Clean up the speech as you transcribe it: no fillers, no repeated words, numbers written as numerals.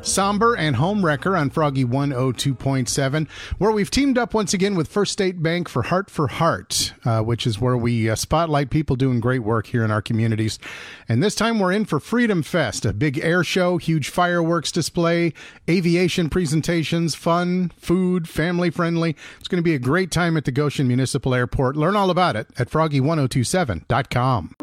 Somber and Homewrecker on Froggy 102.7, where we've teamed up once again with First State Bank for Heart, which is where we spotlight people doing great work here in our communities. And this time we're in for Freedom Fest, a big air show, huge fireworks display, aviation presentations, fun, food, family friendly. It's going to be a great time at the Goshen Municipal Airport. Learn all about it at froggy1027.com.